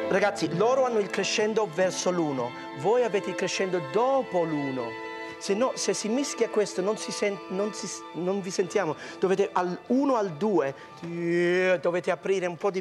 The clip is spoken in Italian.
Ragazzi, loro hanno il crescendo verso l'1, voi avete il crescendo dopo l'1. Se si mischia questo non vi sentiamo. Dovete al 1 al 2, dovete aprire un po' di